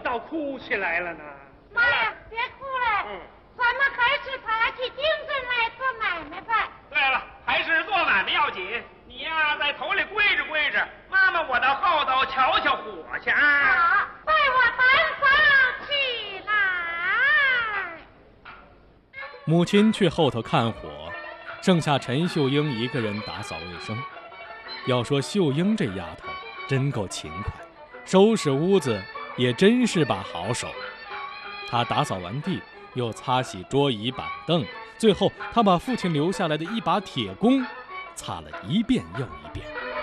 倒哭起来了呢？ 妈呀，别哭了，咱们还是爬起精神来做买卖吧。 对了，还是做买卖要紧。你呀，在头里归着归着，妈妈我到后头瞧瞧火去啊。 好，带我单房起来。 母亲去后头看火，剩下陈秀英一个人打扫卫生。要说秀英这丫头真够勤快，收拾屋子也真是把好手。她打扫完地，又擦洗桌椅板凳，最后她把父亲留下来的一把铁弓擦了一遍又一遍。